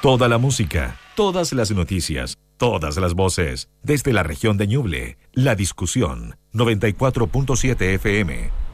Toda la música, todas las noticias, todas las voces. Desde la región de Ñuble, La Discusión, 94.7 FM.